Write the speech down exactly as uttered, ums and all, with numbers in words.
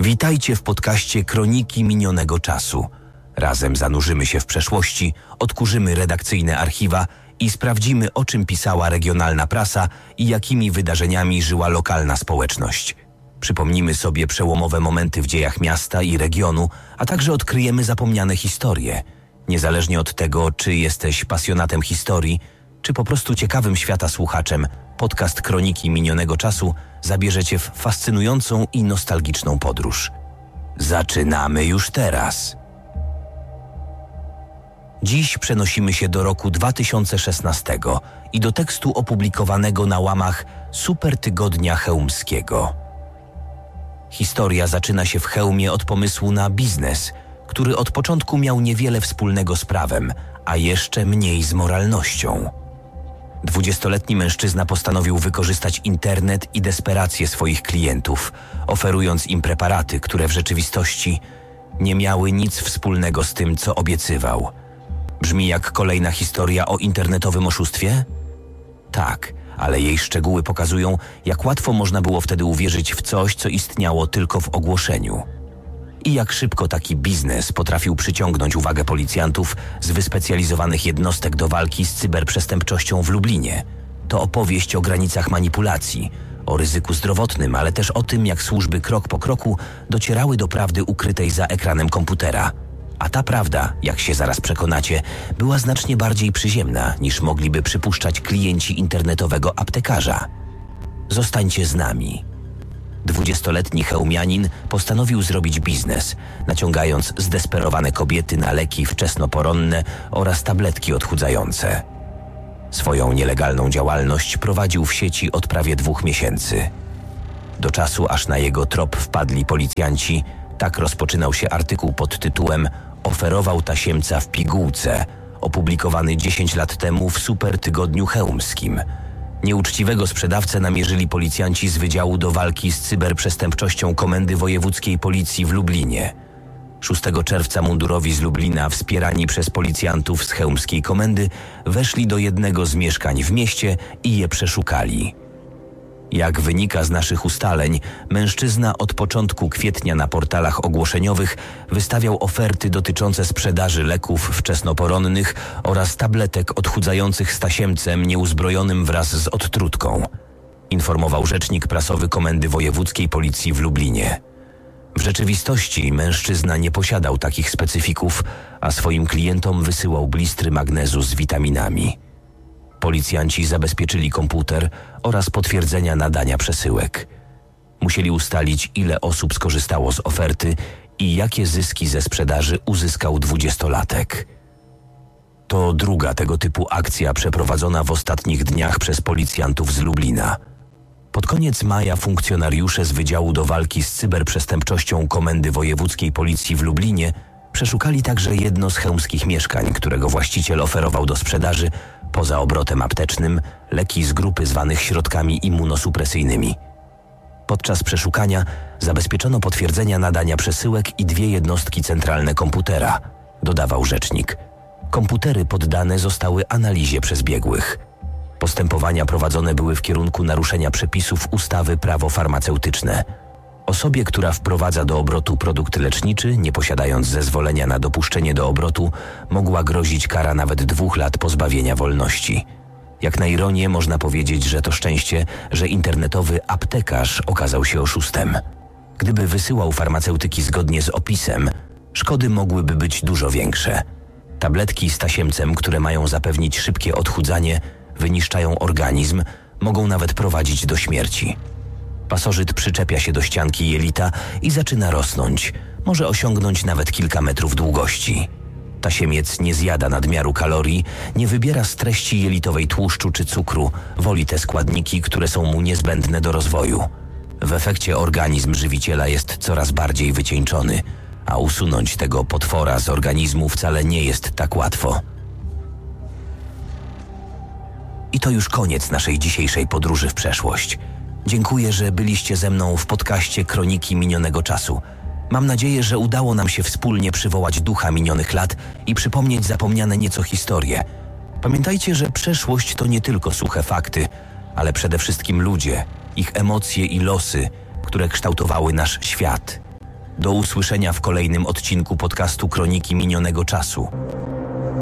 Witajcie w podcaście Kroniki Minionego Czasu. Razem zanurzymy się w przeszłości, odkurzymy redakcyjne archiwa i sprawdzimy, o czym pisała regionalna prasa i jakimi wydarzeniami żyła lokalna społeczność. Przypomnimy sobie przełomowe momenty w dziejach miasta i regionu, a także odkryjemy zapomniane historie. Niezależnie od tego, czy jesteś pasjonatem historii, czy po prostu ciekawym świata słuchaczem, podcast Kroniki Minionego Czasu zabierze Cię w fascynującą i nostalgiczną podróż. Zaczynamy już teraz. Dziś przenosimy się do roku dwa tysiące szesnastego i do tekstu opublikowanego na łamach Supertygodnia Chełmskiego. Historia zaczyna się w Chełmie od pomysłu na biznes, który od początku miał niewiele wspólnego z prawem, a jeszcze mniej z moralnością. Dwudziestoletni mężczyzna postanowił wykorzystać internet i desperację swoich klientów, oferując im preparaty, które w rzeczywistości nie miały nic wspólnego z tym, co obiecywał. Brzmi jak kolejna historia o internetowym oszustwie? Tak, ale jej szczegóły pokazują, jak łatwo można było wtedy uwierzyć w coś, co istniało tylko w ogłoszeniu. I jak szybko taki biznes potrafił przyciągnąć uwagę policjantów z wyspecjalizowanych jednostek do walki z cyberprzestępczością w Lublinie. To opowieść o granicach manipulacji, o ryzyku zdrowotnym, ale też o tym, jak służby krok po kroku docierały do prawdy ukrytej za ekranem komputera. A ta prawda, jak się zaraz przekonacie, była znacznie bardziej przyziemna, niż mogliby przypuszczać klienci internetowego aptekarza. Zostańcie z nami. Dwudziestoletni chełmianin postanowił zrobić biznes, naciągając zdesperowane kobiety na leki wczesnoporonne oraz tabletki odchudzające. Swoją nielegalną działalność prowadził w sieci od prawie dwóch miesięcy. Do czasu, aż na jego trop wpadli policjanci, tak rozpoczynał się artykuł pod tytułem „Oferował tasiemca w pigułce”, opublikowany dziesięć lat temu w Supertygodniu Chełmskim. Nieuczciwego sprzedawcę namierzyli policjanci z Wydziału do Walki z Cyberprzestępczością Komendy Wojewódzkiej Policji w Lublinie. szóstego czerwca mundurowi z Lublina, wspierani przez policjantów z chełmskiej komendy, weszli do jednego z mieszkań w mieście i je przeszukali. Jak wynika z naszych ustaleń, mężczyzna od początku kwietnia na portalach ogłoszeniowych wystawiał oferty dotyczące sprzedaży leków wczesnoporonnych oraz tabletek odchudzających z tasiemcem nieuzbrojonym wraz z odtrutką, informował rzecznik prasowy Komendy Wojewódzkiej Policji w Lublinie. W rzeczywistości mężczyzna nie posiadał takich specyfików, a swoim klientom wysyłał blistry magnezu z witaminami. Policjanci zabezpieczyli komputer oraz potwierdzenia nadania przesyłek. Musieli ustalić, ile osób skorzystało z oferty i jakie zyski ze sprzedaży uzyskał dwudziestolatek. To druga tego typu akcja przeprowadzona w ostatnich dniach przez policjantów z Lublina. Pod koniec maja funkcjonariusze z Wydziału do Walki z Cyberprzestępczością Komendy Wojewódzkiej Policji w Lublinie przeszukali także jedno z chełmskich mieszkań, którego właściciel oferował do sprzedaży, poza obrotem aptecznym, leki z grupy zwanych środkami immunosupresyjnymi. Podczas przeszukania zabezpieczono potwierdzenia nadania przesyłek i dwie jednostki centralne komputera, dodawał rzecznik. Komputery poddane zostały analizie przez biegłych. Postępowania prowadzone były w kierunku naruszenia przepisów ustawy Prawo farmaceutyczne. Osobie, która wprowadza do obrotu produkt leczniczy, nie posiadając zezwolenia na dopuszczenie do obrotu, mogła grozić kara nawet dwóch lat pozbawienia wolności. Jak na ironię można powiedzieć, że to szczęście, że internetowy aptekarz okazał się oszustem. Gdyby wysyłał farmaceutyki zgodnie z opisem, szkody mogłyby być dużo większe. Tabletki z tasiemcem, które mają zapewnić szybkie odchudzanie, wyniszczają organizm, mogą nawet prowadzić do śmierci. Pasożyt przyczepia się do ścianki jelita i zaczyna rosnąć. Może osiągnąć nawet kilka metrów długości. Tasiemiec nie zjada nadmiaru kalorii, nie wybiera z treści jelitowej tłuszczu czy cukru, woli te składniki, które są mu niezbędne do rozwoju. W efekcie organizm żywiciela jest coraz bardziej wycieńczony, a usunąć tego potwora z organizmu wcale nie jest tak łatwo. I to już koniec naszej dzisiejszej podróży w przeszłość. Dziękuję, że byliście ze mną w podcaście Kroniki Minionego Czasu. Mam nadzieję, że udało nam się wspólnie przywołać ducha minionych lat i przypomnieć zapomniane nieco historie. Pamiętajcie, że przeszłość to nie tylko suche fakty, ale przede wszystkim ludzie, ich emocje i losy, które kształtowały nasz świat. Do usłyszenia w kolejnym odcinku podcastu Kroniki Minionego Czasu.